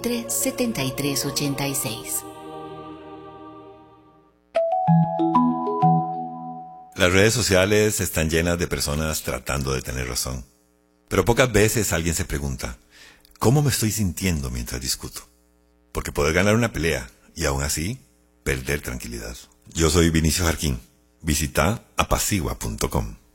954-443-7386. Las redes sociales están llenas de personas tratando de tener razón. Pero pocas veces alguien se pregunta, ¿cómo me estoy sintiendo mientras discuto? Porque poder ganar una pelea y aún así perder tranquilidad. Yo soy Vinicio Jarquín. Visita apacigua.com.